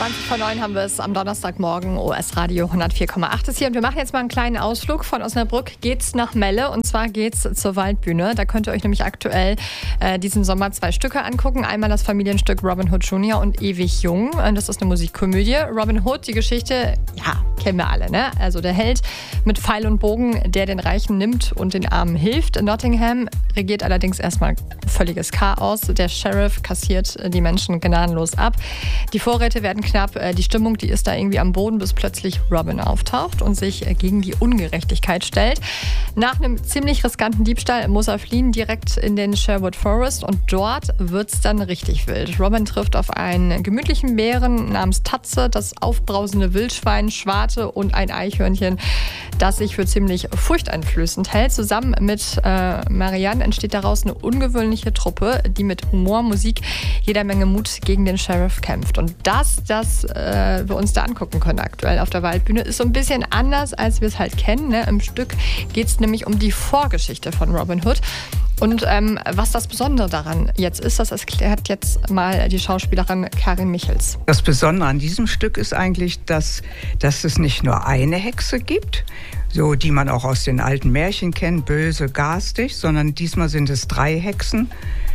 20:09 haben wir es am Donnerstagmorgen. OS Radio 104,8 ist hier. Und wir machen jetzt mal einen kleinen Ausflug. Von Osnabrück geht's nach Melle. Und zwar geht's zur Waldbühne. Da könnt ihr euch nämlich aktuell diesen Sommer 2 Stücke angucken. Einmal das Familienstück Robin Hood Jr. und Ewig Jung. Das ist eine Musikkomödie. Robin Hood, die Geschichte, ja, kennen wir alle, ne? Also der Held mit Pfeil und Bogen, der den Reichen nimmt und den Armen hilft. In Nottingham regiert allerdings erstmal völliges Chaos. Der Sheriff kassiert die Menschen gnadenlos ab. Die Vorräte werden knapp. Die Stimmung, die ist da irgendwie am Boden, bis plötzlich Robin auftaucht und sich gegen die Ungerechtigkeit stellt. Nach einem ziemlich riskanten Diebstahl muss er fliehen, direkt in den Sherwood Forest, und dort wird's dann richtig wild. Robin trifft auf einen gemütlichen Bären namens Tatze, das aufbrausende Wildschwein, Schwarte und ein Eichhörnchen, das sich für ziemlich furchteinflößend hält. Zusammen mit Marianne entsteht daraus eine ungewöhnliche Truppe, die mit Humor, Musik, jeder Menge Mut gegen den Sheriff kämpft. Und das wir uns da angucken können aktuell auf der Waldbühne, ist so ein bisschen anders, als wir es halt kennen. Ne? Im Stück geht es nämlich um die Vorgeschichte von Robin Hood. Und was das Besondere daran jetzt ist, das erklärt jetzt mal die Schauspielerin Karin Michels. Das Besondere an diesem Stück ist eigentlich, dass es nicht nur eine Hexe gibt, so die man auch aus den alten Märchen kennt, böse, garstig, sondern diesmal sind es 3 Hexen,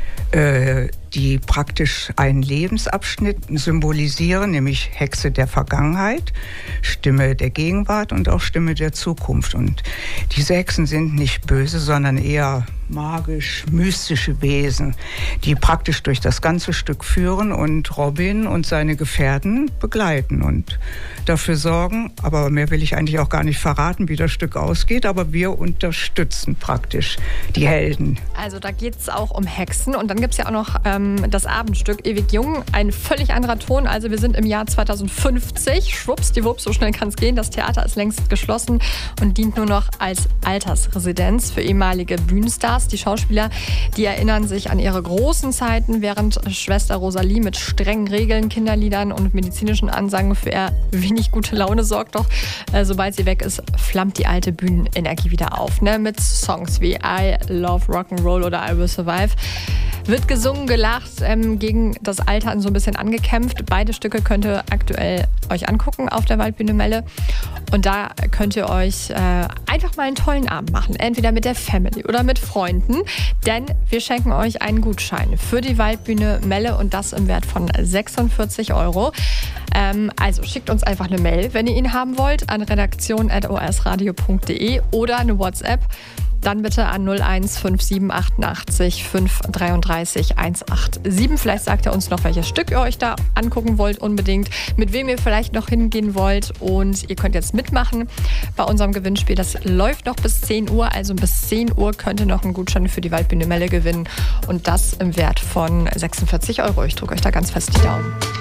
die praktisch einen Lebensabschnitt symbolisieren, nämlich Hexe der Vergangenheit, Stimme der Gegenwart und auch Stimme der Zukunft. Und diese Hexen sind nicht böse, sondern eher magisch, mystische Wesen, die praktisch durch das ganze Stück führen und Robin und seine Gefährten begleiten und dafür sorgen, aber mehr will ich eigentlich auch gar nicht verraten, wie das Stück ausgeht, aber wir unterstützen praktisch die Helden. Also da geht es auch um Hexen, und dann gibt es ja auch noch das Abendstück Ewig Jung, ein völlig anderer Ton. Also wir sind im Jahr 2050, schwuppsdiwupps, so schnell kann es gehen. Das Theater ist längst geschlossen und dient nur noch als Altersresidenz für ehemalige Bühnenstars. Die Schauspieler, die erinnern sich an ihre großen Zeiten, während Schwester Rosalie mit strengen Regeln, Kinderliedern und medizinischen Ansagen für eher wenig gute Laune sorgt. Doch sobald sie weg ist, flammt die alte Bühnenenergie wieder auf. Ne? Mit Songs wie I Love Rock'n'Roll oder I Will Survive wird gesungen, gelacht, gegen das Altern so ein bisschen angekämpft. Beide Stücke könnt ihr aktuell euch angucken auf der Waldbühne Melle. Und da könnt ihr euch einfach mal einen tollen Abend machen. Entweder mit der Family oder mit Freunden. Denn wir schenken euch einen Gutschein für die Waldbühne Melle, und das im Wert von 46 €. Also schickt uns einfach eine Mail, wenn ihr ihn haben wollt, an redaktion@osradio.de oder eine WhatsApp. Dann bitte an 015788 533 187. Vielleicht sagt ihr uns noch, welches Stück ihr euch da angucken wollt unbedingt, mit wem ihr vielleicht noch hingehen wollt. Und ihr könnt jetzt mitmachen bei unserem Gewinnspiel. Das läuft noch bis 10 Uhr, also bis 10 Uhr könnt ihr noch einen Gutschein für die Waldbühne Melle gewinnen. Und das im Wert von 46 €. Ich drücke euch da ganz fest die Daumen.